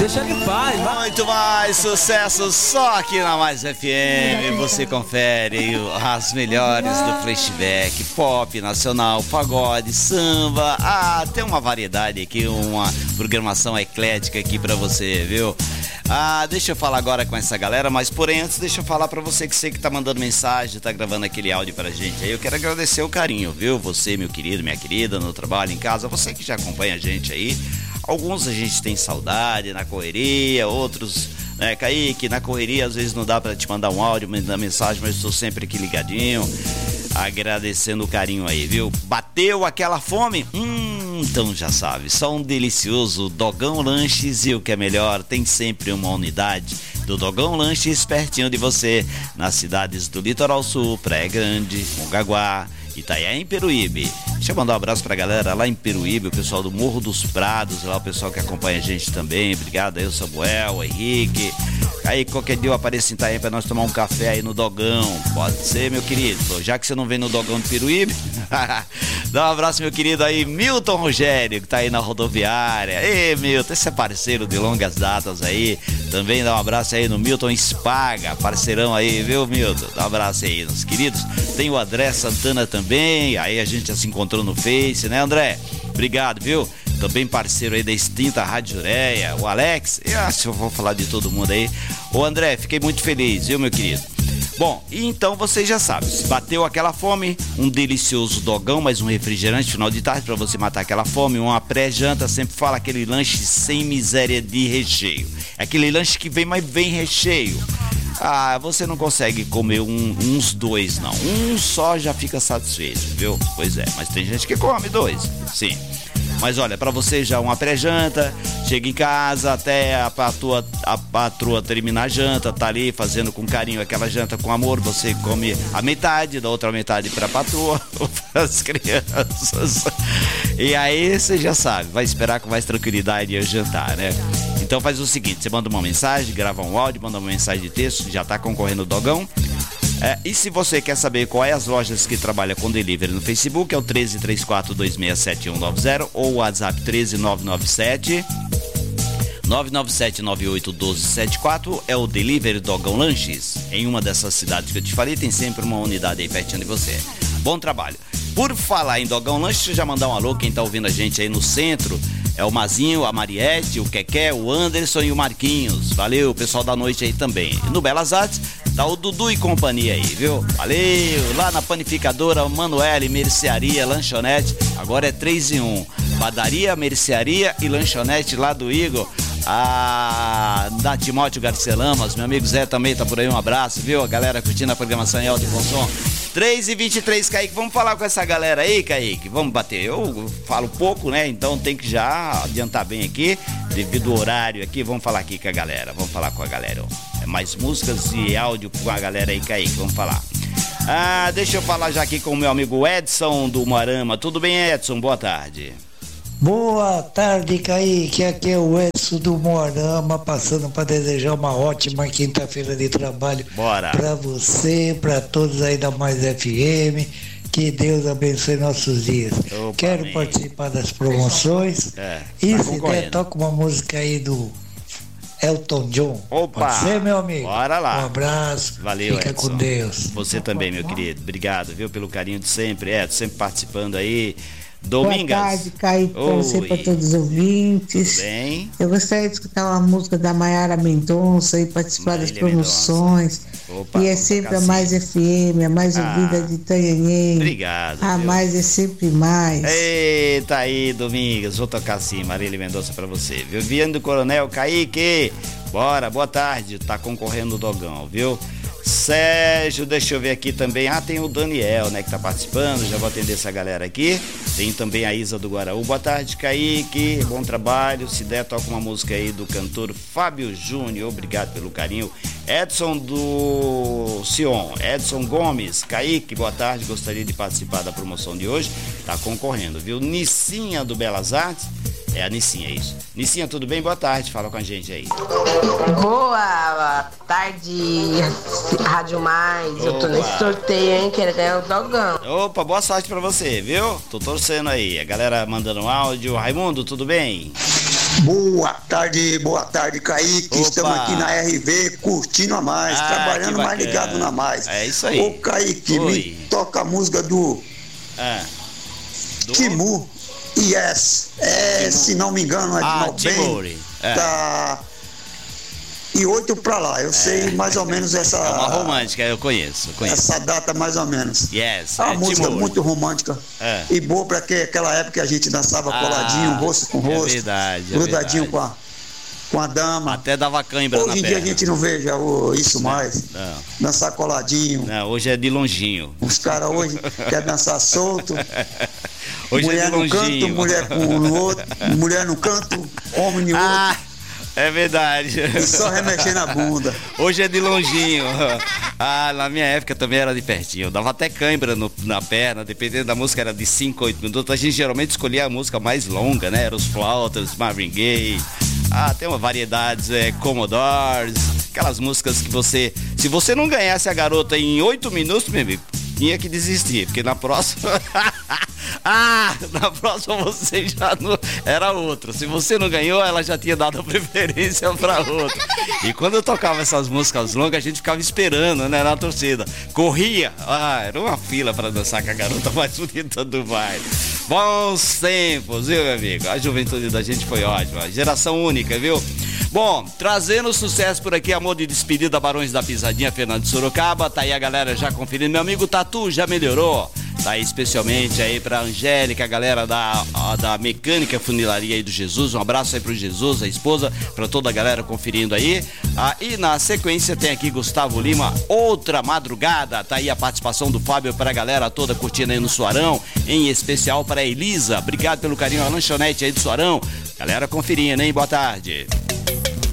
deixa ele em paz. Muito mais sucesso só aqui na Mais FM. Você confere as melhores do flashback, pop, nacional, pagode, samba. Tem uma variedade aqui, uma programação eclética aqui pra você, viu? Deixa eu falar agora com essa galera, mas porém antes deixa eu falar pra você que sei que tá mandando mensagem, tá gravando aquele áudio pra gente aí. Eu quero agradecer o carinho, viu? Você, meu querido, minha querida, no trabalho, em casa, você que já acompanha a gente aí. Alguns a gente tem saudade na correria, outros, né, Kaique, na correria às vezes não dá pra te mandar um áudio, mandar mensagem, mas estou sempre aqui ligadinho, agradecendo o carinho aí, viu? Bateu aquela fome? Então já sabe, só um delicioso Dogão Lanches e o que é melhor, tem sempre uma unidade do Dogão Lanches pertinho de você, nas cidades do Litoral Sul, Praia Grande, Mongaguá, Itaiaém, Peruíbe. Deixa eu mandar um abraço pra galera lá em Peruíbe, o pessoal do Morro dos Prados, lá o pessoal que acompanha a gente também. Obrigado aí, o Samuel, o Henrique. Aí qualquer dia eu apareço em Itaiaém pra nós tomar um café aí no Dogão. Pode ser, meu querido. Já que você não vem no Dogão de Peruíbe, dá um abraço, meu querido aí, Milton Rogério, que tá aí na rodoviária. Ei, Milton, esse é parceiro de longas datas aí. Também dá um abraço aí no Milton Spaga, parceirão aí, viu, Milton? Dá um abraço aí nos queridos. Tem o André Santana também, aí a gente já se encontrou no Face, né, André? Obrigado, viu? Também parceiro aí da extinta Rádio Jureia, o Alex, se eu vou falar de todo mundo aí. Ô André, fiquei muito feliz, viu, meu querido? Bom, então vocês já sabem, se bateu aquela fome, um delicioso dogão, mais um refrigerante final de tarde pra você matar aquela fome, uma pré-janta, sempre fala aquele lanche sem miséria de recheio. É aquele lanche que vem, mas vem recheio. Você não consegue comer uns dois, não. Um só já fica satisfeito, viu? Pois é, mas tem gente que come dois, sim. Mas olha, pra você já uma pré-janta, chega em casa até a patroa terminar a janta, tá ali fazendo com carinho aquela janta com amor, você come a metade, da outra metade pra patroa ou pras crianças. E aí você já sabe, vai esperar com mais tranquilidade o jantar, né? Então faz o seguinte, você manda uma mensagem, grava um áudio, manda uma mensagem de texto, já tá concorrendo o Dogão. E se você quer saber quais as lojas que trabalham com delivery no Facebook, é o 1334267190 ou o WhatsApp 13997 997981274, é o Delivery Dogão Lanches. Em uma dessas cidades que eu te falei, tem sempre uma unidade aí pertinho de você. Bom trabalho. Por falar em Dogão Lanches, deixa eu já mandar um alô, quem tá ouvindo a gente aí no centro, é o Mazinho, a Mariette, o Keké, o Anderson e o Marquinhos. Valeu, pessoal da noite aí também. No Belas Artes, tá o Dudu e companhia aí, viu? Valeu, lá na panificadora Manoel, mercearia, lanchonete, agora é 3 em 1. Padaria, mercearia e lanchonete lá do Igor. Da Timóteo Garcelamas, meu amigo Zé também tá por aí, um abraço, viu? A galera curtindo a programação em alto e bom som. 3h23, Kaique, vamos falar com essa galera aí, Kaique, vamos bater. Eu falo pouco, né, então tem que já adiantar bem aqui, devido ao horário aqui, vamos falar aqui com a galera, mais músicas e áudio com a galera aí, Kaique, vamos falar. Deixa eu falar já aqui com o meu amigo Edson do Moarama. Tudo bem, Edson? Boa tarde. Boa tarde, Kaique. Aqui é o Edson do Moarama, passando para desejar uma ótima quinta-feira de trabalho para você, para todos aí da Mais FM. Que Deus abençoe nossos dias. Opa, quero amém. Participar das promoções. E tá se der, toca uma música aí do Elton John. Opa! Pode ser, meu amigo? Bora lá. Um abraço. Valeu, Fica Edson. com Deus. Você também, meu querido. Obrigado, viu, pelo carinho de sempre. Edson, sempre participando aí. Domingas. Boa tarde, Kaique, para você, para todos os ouvintes. Tudo bem? Eu gostaria de escutar uma música da Maiara Mendonça e participar das promoções. Opa, e é sempre a Mais FM, a mais ouvida de Itanhaém. Obrigado. A viu? mais é sempre mais. Eita aí, Domingas, vou tocar sim, Marília Mendonça pra você, viu? Viano do Coronel, Kaique, bora, boa tarde, tá concorrendo o Dogão, viu? Sérgio, deixa eu ver aqui também, tem o Daniel, né, que tá participando, já vou atender essa galera aqui. Tem também a Isa do Guaraú, boa tarde, Kaique, bom trabalho, se der, toca uma música aí do cantor Fábio Júnior, obrigado pelo carinho. Edson do Sion, Edson Gomes, Kaique, boa tarde, gostaria de participar da promoção de hoje, tá concorrendo, viu? Nissinha do Belas Artes, é a Nissinha, é isso. Nissinha, tudo bem? Boa tarde, fala com a gente aí. Boa tarde, Rádio Mais. Opa. Eu tô nesse sorteio, hein? Quero ganhar o Dogão. Opa, boa sorte pra você, viu? Tô torcendo aí. A galera mandando um áudio. Raimundo, tudo bem? Boa tarde, Kaique. Opa. Estamos aqui na RV curtindo a mais, trabalhando mais ligado na mais. É isso aí. Ô, Kaique, me toca a música do Timu. Yes. Se não me engano, é de 90. Tá. E 8 pra lá, eu sei mais ou menos essa. É uma romântica, eu conheço. Essa data mais ou menos. Yes. É uma música muito romântica. E boa pra aquela época que a gente dançava coladinho, rosto com rosto. É verdade. Grudadinho com a dama. Até dava cãibra na perna. Hoje em dia a gente não vê já isso mais. Não. Dançar coladinho. Não, hoje é de longinho. Os caras hoje querem dançar solto. Hoje mulher é de no longinho. canto, mulher no outro. Mulher no canto, homem no outro. É verdade. E só remexer na bunda. Hoje é de longinho. Na minha época também era de pertinho. Dava até cãibra na perna, dependendo da música, era de 5, 8 minutos. A gente geralmente escolhia a música mais longa, né? Era os Flautas, Marvin Gaye. Tem uma variedade, Commodores. Aquelas músicas que você... Se você não ganhasse a garota em 8 minutos, meu amigo, tinha que desistir, porque na próxima... na próxima você já não... Era outra. Se você não ganhou, ela já tinha dado a preferência pra outra. E quando eu tocava essas músicas longas, a gente ficava esperando, né, na torcida. Corria. Era uma fila pra dançar com a garota mais bonita do baile. Bons tempos, viu, meu amigo? A juventude da gente foi ótima. Geração única, viu? Bom, trazendo sucesso por aqui, amor de despedida, Barões da Pisadinha, Fernando de Sorocaba. Tá aí a galera já conferindo. Meu amigo Tatu já melhorou. Tá aí especialmente aí pra Angélica, a galera da Mecânica Funilaria aí do Jesus. Um abraço aí pro Jesus, a esposa, pra toda a galera conferindo aí. E na sequência tem aqui Gustavo Lima, Outra Madrugada. Tá aí a participação do Fábio pra galera toda curtindo aí no Suarão. Em especial pra Elisa. Obrigado pelo carinho, a lanchonete aí do Suarão. Galera conferindo, hein? Boa tarde.